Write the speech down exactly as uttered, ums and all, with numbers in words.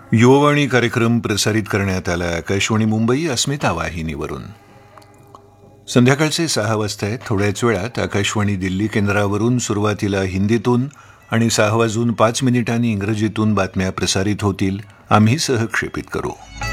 युववाणी कार्यक्रम प्रसारित करण्यात आला आकाशवाणी मुंबई अस्मिता वाहिनीवरून. संध्याकाळचे सहा वाजता आहेत. थोड्याच वेळात आकाशवाणी दिल्ली केंद्रावरून सुरुवातीला हिंदीतून आणि सहा वाजून पाच मिनिटांनी इंग्रजीतून बातम्या प्रसारित होतील. आम्ही सहक्षेपित करू.